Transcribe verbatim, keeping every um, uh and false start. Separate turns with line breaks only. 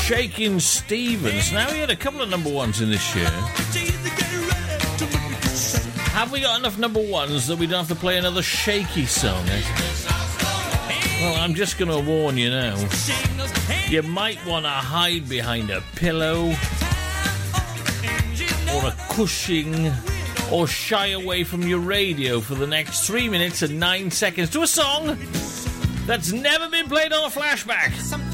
Shakin' Stevens. Now, he had a couple of number ones in this year. Have we got enough number ones that we don't have to play another shaky song? Well, I'm just going to warn you now. You might want to hide behind a pillow or a cushion or shy away from your radio for the next three minutes and nine seconds to a song that's never been played on a flashback.